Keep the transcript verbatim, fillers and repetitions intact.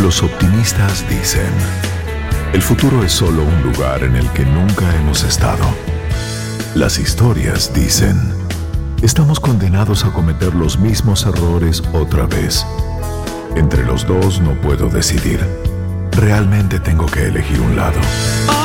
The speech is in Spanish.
Los optimistas dicen, el futuro es solo un lugar en el que nunca hemos estado. Las historias dicen, estamos condenados a cometer los mismos errores otra vez. Entre los dos no puedo decidir. Realmente tengo que elegir un lado.